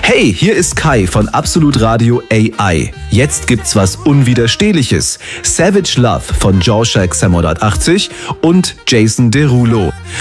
Hey, hier ist Kai von Absolut Radio AI. Jetzt gibt's was Unwiderstehliches. Savage Love von Jorshak Sammodat 80 und Jason Derulo.